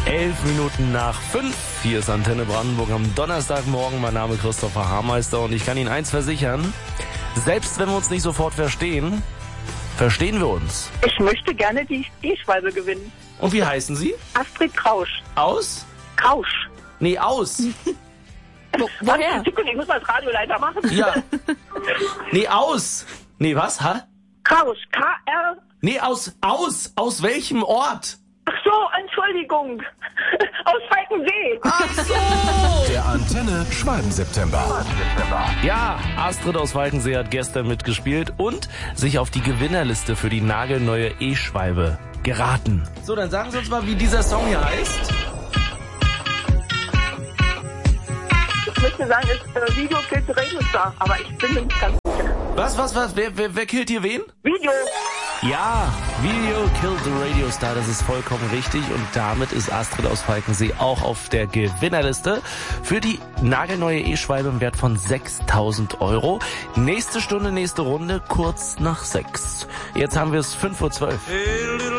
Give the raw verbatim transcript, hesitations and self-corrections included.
Elf Minuten nach fünf. Hier ist Antenne Brandenburg am Donnerstagmorgen. Mein Name ist Christopher Haarmeister und ich kann Ihnen eins versichern. Selbst wenn wir uns nicht sofort verstehen, verstehen wir uns. Ich möchte gerne die E-Schwalbe gewinnen. Und wie heißen Sie? Astrid Krausch. Aus? Krausch. Nee, aus. Wo, woher? Ich muss mal als Radioleiter machen. Ja. Nee, aus. Nee, was? Ha? Krausch. K R. Nee, aus, aus. Aus welchem Ort? Ach so, Entschuldigung. Aus Falkensee. Ach so. Der Antenne Schwalben-September. Ja, Astrid aus Falkensee hat gestern mitgespielt und sich auf die Gewinnerliste für die nagelneue E-Schwalbe geraten. So, dann sagen Sie uns mal, wie dieser Song hier heißt. Ich möchte sagen, es ist äh, Video Kills the Radio Star, aber ich bin mir nicht ganz sicher. Was, was, was? Wer, wer, wer killt hier wen? Video. Ja, Video Killed the Radio Star, das ist vollkommen richtig und damit ist Astrid aus Falkensee auch auf der Gewinnerliste für die nagelneue E-Schwalbe im Wert von sechstausend Euro. Nächste Stunde, nächste Runde, kurz nach sechs. Jetzt haben wir es fünf Uhr zwölf.